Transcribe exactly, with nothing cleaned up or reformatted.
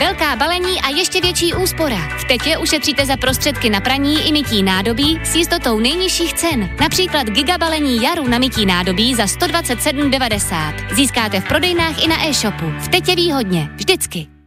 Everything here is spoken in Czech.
velká balení a ještě větší úspora. V Tetě ušetříte za prostředky na praní i mytí nádobí s jistotou nejnižších cen. Například gigabalení Jaru na mytí nádobí za sto dvacet sedm devadesát. Získáte v prodejnách i na e-shopu. V Tetě výhodně. Vždycky.